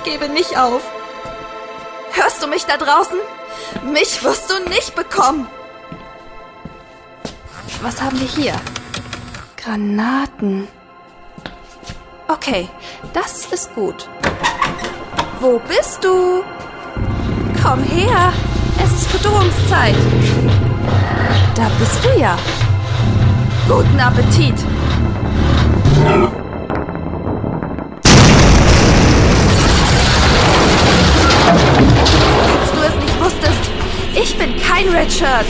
Ich gebe nicht auf. Hörst du mich da draußen? Mich wirst du nicht bekommen. Was haben wir hier? Granaten. Okay, das ist gut. Wo bist du? Komm her, es ist Verdurrungszeit. Da bist du ja. Guten Appetit. Falls du es nicht wusstest, ich bin kein Redshirt.